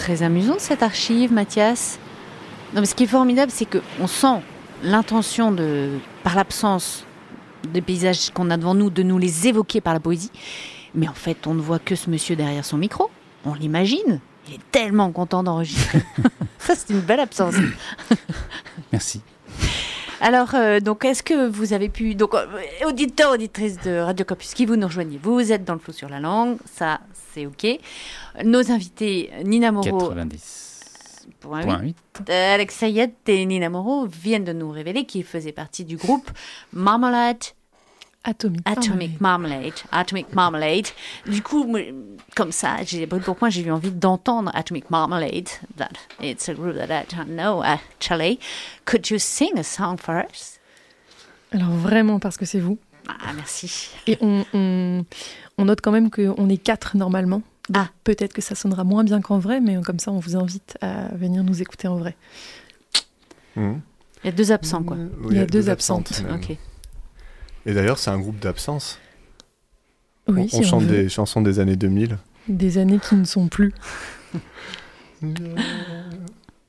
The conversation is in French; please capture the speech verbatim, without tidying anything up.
très amusante cette archive, Mathias. Non, mais ce qui est formidable, c'est qu'on sent l'intention, de, par l'absence des paysages qu'on a devant nous, de nous les évoquer par la poésie. Mais en fait, on ne voit que ce monsieur derrière son micro. On l'imagine. Il est tellement content d'enregistrer. Ça, c'est une belle absence. Merci. Alors, euh, donc, est-ce que vous avez pu... Donc, euh, auditeurs, auditrices de Radio Campus, qui vous nous rejoignez, vous êtes dans le flou sur la langue, ça, c'est OK. Nos invités, Nina Moreau... quatre-vingt-dix Point huit. Alex Sayed et Nina Moreau viennent de nous révéler qu'ils faisaient partie du groupe Marmalade... Atomic, Atomic Marmalade. Atomic Marmalade. Du coup, moi, comme ça, j'ai, pour moi, j'ai eu envie d'entendre Atomic Marmalade. That it's a group that I don't know actually. Could you sing a song for us? Alors vraiment, parce que c'est vous. Ah, merci. Et on, on, on note quand même qu'on est quatre normalement. Donc Ah. Peut-être que ça sonnera moins bien qu'en vrai, mais comme ça, on vous invite à venir nous écouter en vrai. Mmh. Il y a deux absents, quoi. Oui, Il y a deux absentes. même. Ok. Et d'ailleurs, c'est un groupe d'absence. Oui, on si on on chante veut. des chansons des années deux mille. Des années qui ne sont plus.